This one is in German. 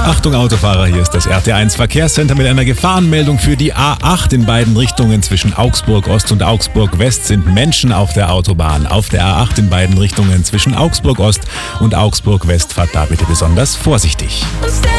Achtung Autofahrer, hier ist das RT1 Verkehrscenter mit einer Gefahrenmeldung für die A8 in beiden Richtungen. Zwischen Augsburg Ost und Augsburg West sind Menschen auf der Autobahn. Auf der A8 in beiden Richtungen zwischen Augsburg Ost und Augsburg West fahrt da bitte besonders vorsichtig.